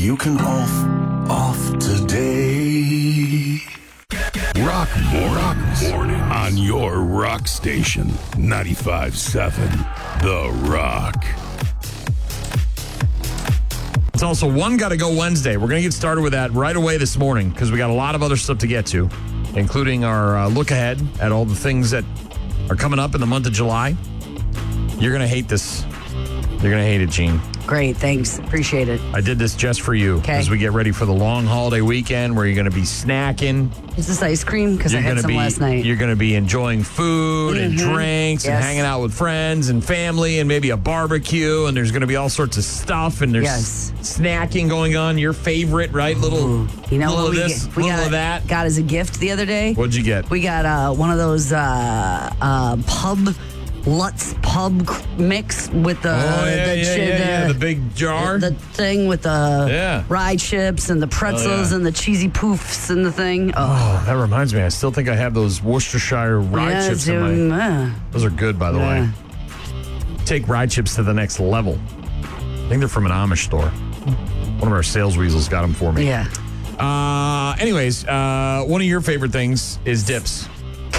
you can off today. Rock mornings on your rock station, 95.7 The Rock. It's also One Gotta Go Wednesday. We're going to get started with that right away this morning because we got a lot of other stuff to get to, including our look ahead at all the things that are coming up in the month of July. You're going to hate this. You're going to hate it, Gene. Great, thanks. Appreciate it. I did this just for you as we get ready for the long holiday weekend where you're going to be snacking. Is this ice cream? Because I had some last night. You're going to be enjoying food and drinks and hanging out with friends and family and maybe a barbecue, and there's going to be all sorts of stuff, and there's snacking going on. Your favorite, right? Little of this, little of that. Got as a gift the other day. What'd you get? We got one of those Lutz Pub mix with the big jar, the thing with the rye chips and the pretzels and the cheesy poofs and the thing. Oh, that reminds me. I still think I have those Worcestershire rye chips in my. Those are good, by the way. Take rye chips to the next level. I think they're from an Amish store. One of our sales weasels got them for me. Yeah. Anyways, one of your favorite things is dips.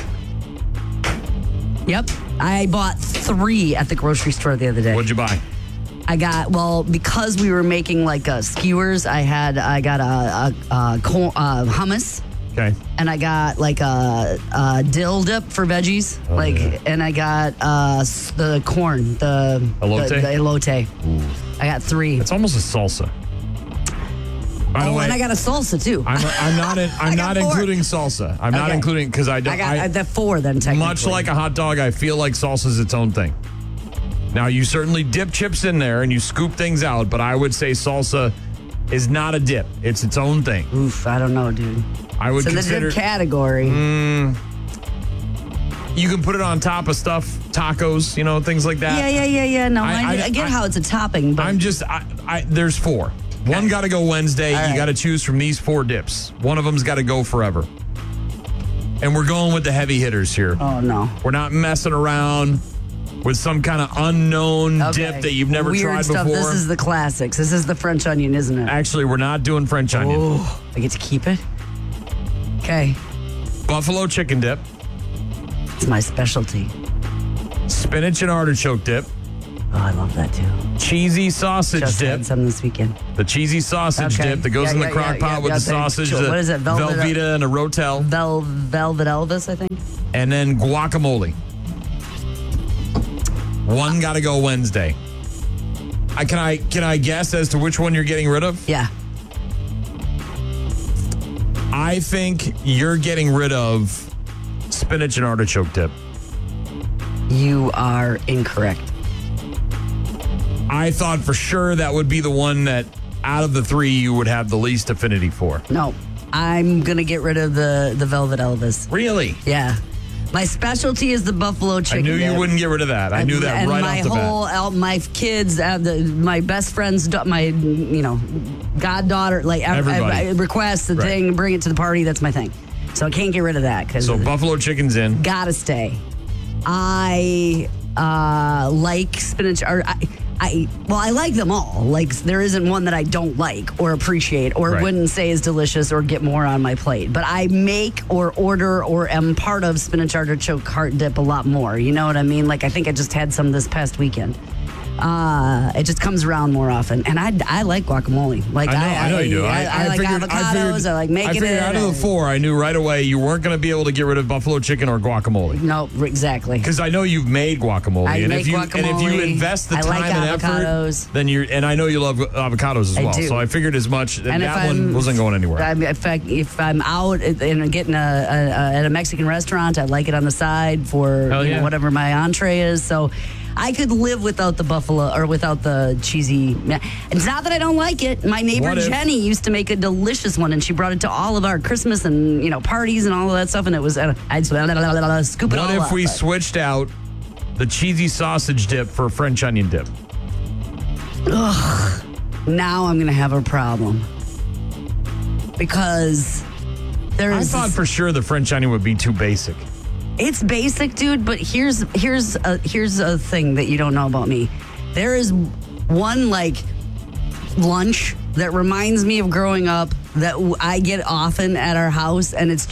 Yep. I bought 3 at the grocery store the other day. What'd you buy? I got, because we were making like skewers, I got a hummus. Okay. And I got like a dill dip for veggies. And I got the corn, the elote. The elote. Ooh. I got 3. It's almost a salsa. By the way, and I got a salsa too. I'm not including salsa. I'm not including because I don't. I got the 4 then. Technically, much like a hot dog, I feel like salsa is its own thing. Now you certainly dip chips in there and you scoop things out, but I would say salsa is not a dip. It's its own thing. Oof, I don't know, dude. I would consider the dip category. You can put it on top of stuff, tacos, things like that. Yeah. No, I get how it's a topping, but I'm just. There's 4. One got to go Wednesday. You got to choose from these 4 dips. One of them's got to go forever. And we're going with the heavy hitters here. Oh, no. We're not messing around with some kind of unknown dip that you've never tried stuff. before. This is the classics. This is the French onion, isn't it? Actually, we're not doing French onion. Oh, I get to keep it? Okay. Buffalo chicken dip. It's my specialty. Spinach and artichoke dip. Oh, I love that too. Cheesy sausage Just dip. had some this weekend. The cheesy sausage dip that goes in the crock pot with the sausage. What is it? Velveeta and a Rotel. Velvet Elvis, I think. And then guacamole. One got to go Wednesday. Can I guess as to which one you're getting rid of? Yeah. I think you're getting rid of spinach and artichoke dip. You are incorrect. I thought for sure that would be the one that out of the 3 you would have the least affinity for. No, I'm going to get rid of the Velvet Elvis. Really? Yeah. My specialty is the buffalo chicken. I knew you wouldn't get rid of that. I knew that right off the bat. My kids, my best friend's, my goddaughter, everybody requests the thing, bring it to the party. That's my thing. So I can't get rid of that. So buffalo chicken's in. Gotta stay. I like spinach. I like them all. Like, there isn't one that I don't like or appreciate or wouldn't say is delicious or get more on my plate. But I make or order or am part of spinach artichoke heart dip a lot more. You know what I mean? Like, I think I just had some this past weekend. It just comes around more often. And I like guacamole. Like, I know you do. I like avocados. I like making it. Out of the 4, I knew right away you weren't going to be able to get rid of buffalo chicken or guacamole. No, exactly. Because I know you've made guacamole. And if you invest the time and effort, then and I know you love avocados as well. do. So I figured as much. And that one wasn't going anywhere. If I'm out and getting at a Mexican restaurant, I like it on the side for whatever my entree is. So I could live without the buffalo or without the cheesy. It's not that I don't like it. My neighbor Jenny used to make a delicious one, and she brought it to all of our Christmas and parties and all of that stuff. And it was I'd scoop it all up. What if we switched out the cheesy sausage dip for French onion dip? Ugh. Now I'm gonna have a problem because I thought for sure the French onion would be too basic. It's basic, dude, but here's a thing that you don't know about me. There is one lunch that reminds me of growing up that I get often at our house, and it's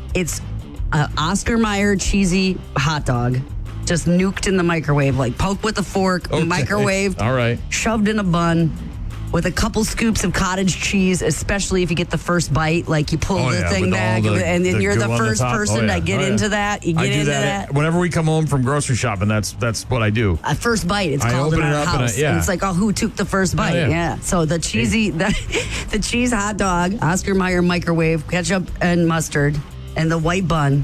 Oscar Mayer cheesy hot dog, just nuked in the microwave, like poke with a fork, microwaved, all right, shoved in a bun with a couple scoops of cottage cheese, especially if you get the first bite, like you pull the thing back, and then you're the first person to get into that. You get into that. Whenever we come home from grocery shopping, that's what I do. A first bite, it's called in our house. And it's like, who took the first bite? Yeah. So the cheesy, the cheese hot dog, Oscar Mayer microwave, ketchup and mustard, and the white bun.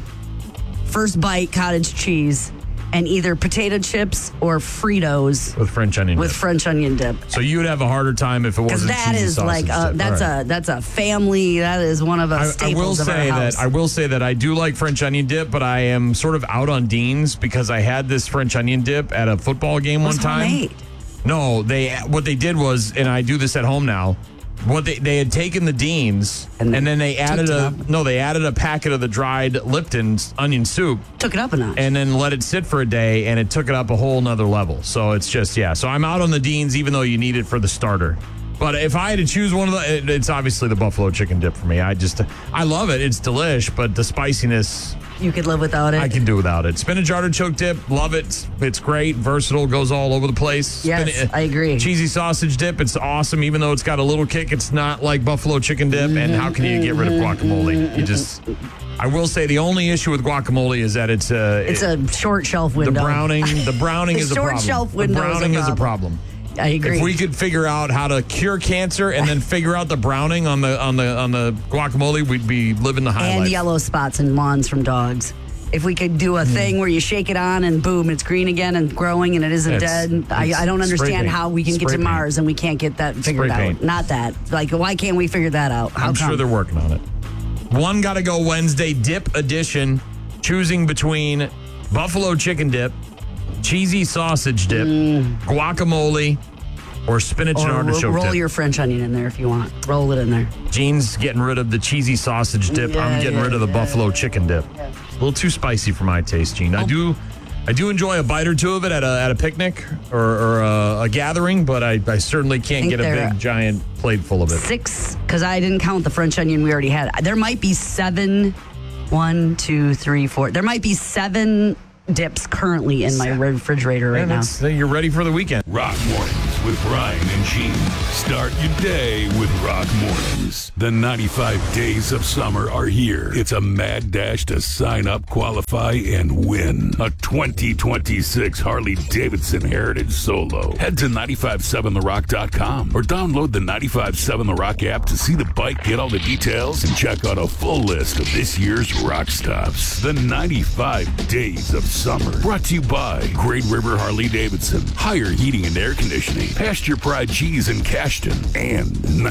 First bite, cottage cheese. And either potato chips or Fritos with French onion dip. dip. So you would have a harder time if it wasn't that cheesy is sausage like dip. that's a family. That is one of the staples of our house. I will say that I do like French onion dip, but I am sort of out on Dean's because I had this French onion dip at a football game one time. Homemade. No, what they did was, and I do this at home now. What they had taken the Dean's and then they added a packet of the dried Lipton's onion soup. Took it up a notch. And then let it sit for a day, and it took it up a whole nother level. So it's just, So I'm out on the Dean's, even though you need it for the starter. But if I had to choose one of it's obviously the buffalo chicken dip for me. I love it. It's delish, but the spiciness, you could live without it. I can do without it. Spinach artichoke dip, love it. It's great, versatile, goes all over the place. Yes, I agree. Cheesy sausage dip, it's awesome. Even though it's got a little kick, it's not like buffalo chicken dip. And how can you get rid of guacamole? I will say the only issue with guacamole is that it's a short shelf window. The browning is a problem. Short shelf window. The browning is a problem. I agree. If we could figure out how to cure cancer and then figure out the browning on the guacamole, we'd be living the high life. And yellow spots and lawns from dogs. If we could do a thing where you shake it on and boom, it's green again and growing and it isn't dead. I don't understand how we can get to Mars and we can't get that figured out. Not that. Like, why can't we figure that out? I'm sure they're working on it. One Gotta Go Wednesday dip edition, choosing between buffalo chicken dip, cheesy sausage dip, guacamole, or spinach and artichoke dip. Roll your French onion in there if you want. Roll it in there. Gene's getting rid of the cheesy sausage dip. I'm getting rid of the buffalo chicken dip. Yeah. A little too spicy for my taste, Gene. I do enjoy a bite or two of it at a picnic or a gathering, but I certainly can't get a big giant plate full of it. 6, because I didn't count the French onion we already had. There might be 7. 1, 2, 3, 4. There might be 7 dips currently in my refrigerator right now. You're ready for the weekend. Rock Mornings with Brian and Gene. Start your day with Rock Mornings. The 95 days of summer are here. It's a mad dash to sign up, qualify, and win a 2026 Harley-Davidson Heritage Solo. Head to 957therock.com or download the 95.7 The Rock app to see the bike, get all the details, and check out a full list of this year's rock stops. The 95 days of summer. Brought to you by Great River Harley-Davidson, Higher Heating and Air Conditioning, Pasture Pride Cheese in Cashton, and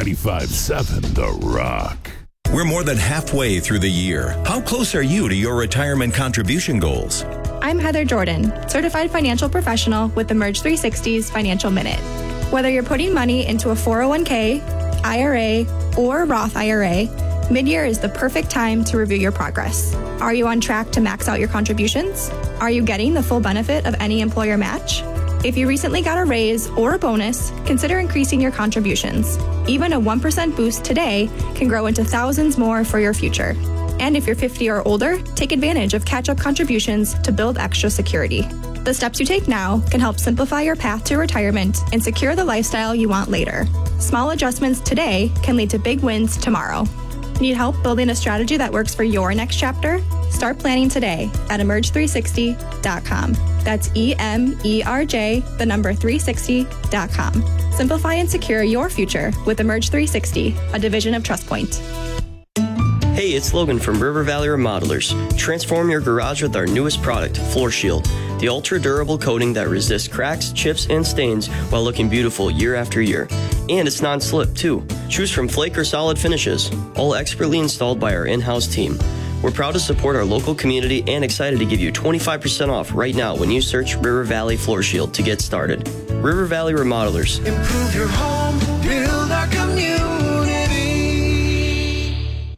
95.7 The Rock. We're more than halfway through the year. How close are you to your retirement contribution goals? I'm Heather Jordan, certified financial professional with the Merge 360's Financial Minute. Whether you're putting money into a 401k, IRA, or Roth IRA, mid-year is the perfect time to review your progress. Are you on track to max out your contributions? Are you getting the full benefit of any employer match? If you recently got a raise or a bonus, consider increasing your contributions. Even a 1% boost today can grow into thousands more for your future. And if you're 50 or older, take advantage of catch-up contributions to build extra security. The steps you take now can help simplify your path to retirement and secure the lifestyle you want later. Small adjustments today can lead to big wins tomorrow. Need help building a strategy that works for your next chapter? Start planning today at emerge360.com. That's EMERJ, the number 360.com. Simplify and secure your future with Emerge 360, a division of TrustPoint. Hey, it's Logan from River Valley Remodelers. Transform your garage with our newest product, Floor Shield, the ultra-durable coating that resists cracks, chips, and stains while looking beautiful year after year. And it's non-slip, too. Choose from flake or solid finishes, all expertly installed by our in-house team. We're proud to support our local community and excited to give you 25% off right now when you search River Valley Floor Shield to get started. River Valley Remodelers. Improve your home, build our community.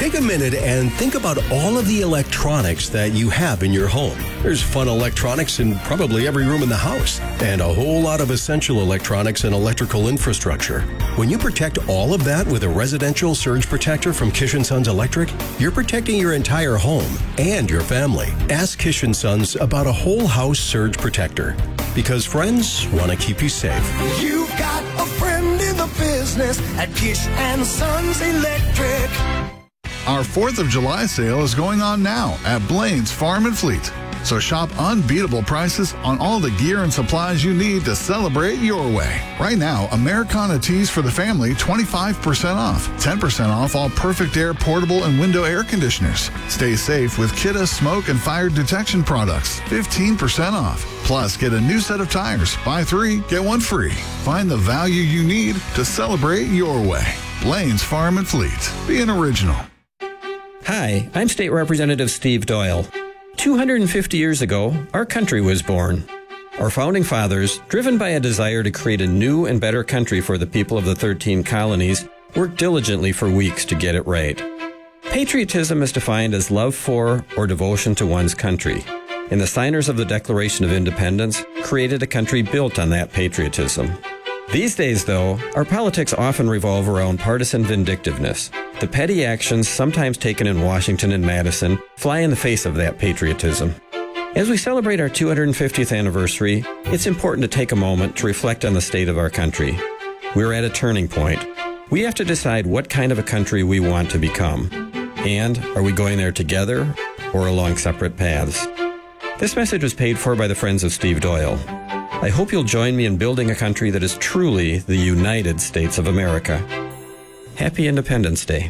Take a minute and think about all of the electronics that you have in your home. There's fun electronics in probably every room in the house, and a whole lot of essential electronics and electrical infrastructure. When you protect all of that with a residential surge protector from Kish & Sons Electric, you're protecting your entire home and your family. Ask Kish & Sons about a whole house surge protector, because friends want to keep you safe. You've got a friend in the business at Kish & Sons Electric. Our 4th of July sale is going on now at Blaine's Farm and Fleet. So shop unbeatable prices on all the gear and supplies you need to celebrate your way. Right now, Americana tees for the family, 25% off. 10% off all Perfect Air portable and window air conditioners. Stay safe with Kidde smoke and fire detection products, 15% off. Plus, get a new set of tires. Buy 3, get 1 free. Find the value you need to celebrate your way. Blaine's Farm and Fleet. Be an original. Hi, I'm State Representative Steve Doyle. 250 years ago, our country was born. Our founding fathers, driven by a desire to create a new and better country for the people of the 13 colonies, worked diligently for weeks to get it right. Patriotism is defined as love for or devotion to one's country, and the signers of the Declaration of Independence created a country built on that patriotism. These days, though, our politics often revolve around partisan vindictiveness. The petty actions sometimes taken in Washington and Madison fly in the face of that patriotism. As we celebrate our 250th anniversary, it's important to take a moment to reflect on the state of our country. We're at a turning point. We have to decide what kind of a country we want to become. And are we going there together or along separate paths? This message was paid for by the Friends of Steve Doyle. I hope you'll join me in building a country that is truly the United States of America. Happy Independence Day.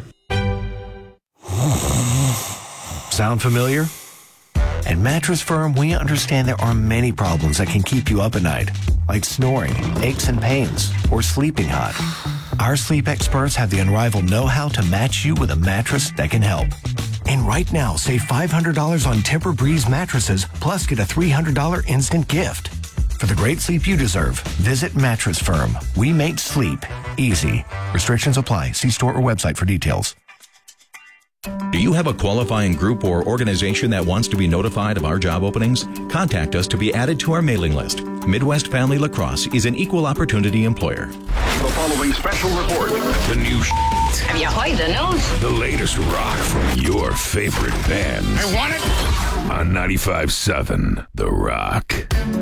Sound familiar? At Mattress Firm, we understand there are many problems that can keep you up at night, like snoring, aches and pains, or sleeping hot. Our sleep experts have the unrivaled know-how to match you with a mattress that can help. And right now, save $500 on Tempur-Breeze mattresses, plus get a $300 instant gift. For the great sleep you deserve, visit Mattress Firm. We make sleep easy. Restrictions apply. See store or website for details. Do you have a qualifying group or organization that wants to be notified of our job openings? Contact us to be added to our mailing list. Midwest Family Lacrosse is an equal opportunity employer. The following special report. The new Have you heard the news? The latest rock from your favorite bands. I want it. On 95.7 The Rock.